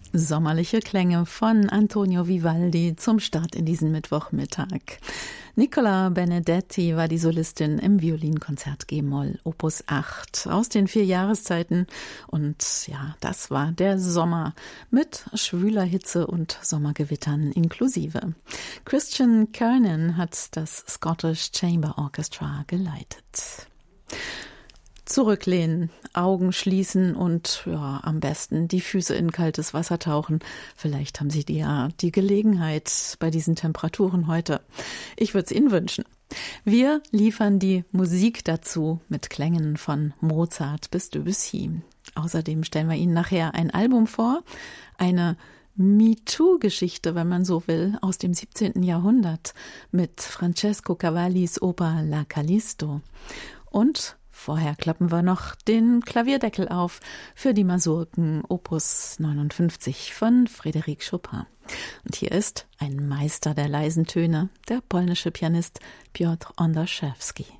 Sommerliche Klänge von Antonio Vivaldi zum Start in diesen Mittwochmittag. Nicola Benedetti war die Solistin im Violinkonzert G-Moll Opus 8 aus den 4 Jahreszeiten. Und ja, das war der Sommer mit schwüler Hitze und Sommergewittern inklusive. Christian Kernan hat das Scottish Chamber Orchestra geleitet. Zurücklehnen, Augen schließen und am besten die Füße in kaltes Wasser tauchen. Vielleicht haben Sie die Gelegenheit bei diesen Temperaturen heute. Ich würde es Ihnen wünschen. Wir liefern die Musik dazu mit Klängen von Mozart bis Debussy. Außerdem stellen wir Ihnen nachher ein Album vor, eine MeToo-Geschichte, wenn man so will, aus dem 17. Jahrhundert mit Francesco Cavallis Oper La Callisto. Und vorher klappen wir noch den Klavierdeckel auf für die Masurken Opus 59 von Frédéric Chopin. Und hier ist ein Meister der leisen Töne, der polnische Pianist Piotr Ondaszewski.